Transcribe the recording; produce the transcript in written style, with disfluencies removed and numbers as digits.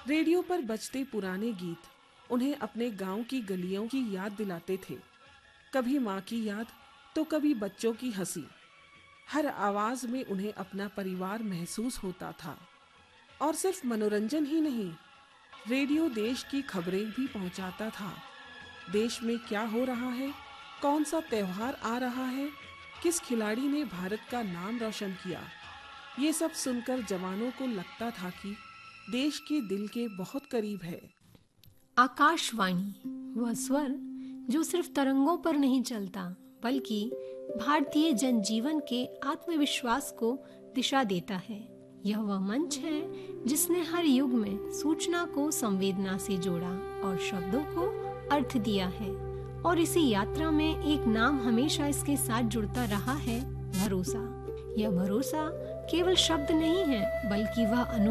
Radio पर बजते पुराने गीत उन्हें अपने गांव की गलियों की याद दिलाते थे। कभी माँ की याद तो कभी बच्चों की हंसी। हर आवाज में उन्हें अपना परिवार महसूस होता था। और सिर्फ मनोरंजन ही नहीं, रेडियो देश की खबरें भी पहुंचाता था। देश में क्या हो रहा है, कौन सा त्योहार आ रहा है, किस खिलाड़ी ने भारत का नाम रोशन किया, ये सब सुनकर जवानों को लगता था कि देश के दिल के बहुत करीब है। आकाशवाणी, वह स्वर जो सिर्फ तरंगों पर नहीं चलता बल्कि भारतीय जनजीवन के आत्मविश्वास को दिशा देता है। यह वह मंच है जिसने हर युग में सूचना को संवेदना से जोड़ा और शब्दों को अर्थ दिया है। और इसी यात्रा में एक नाम हमेशा इसके साथ जुड़ता रहा है, भरोसा। यह भरोसा केवल शब्द नहीं है बल्कि वह